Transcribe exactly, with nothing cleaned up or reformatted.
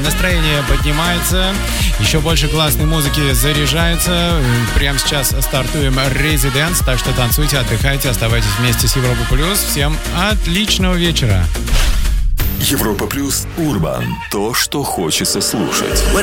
Настроение поднимается, еще больше классной музыки заряжается. Прямо сейчас стартуем Residence, так что танцуйте, отдыхайте, оставайтесь вместе с Европа Плюс. Всем отличного вечера. Европа Плюс Урбан. То, что хочется слушать.